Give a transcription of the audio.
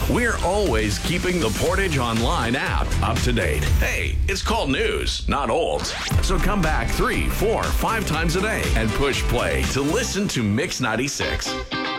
We're always keeping the Portage Online app up to date. Hey, it's called news, not old. So come back 3, 4, 5 times a day and push play to listen to Mix 96.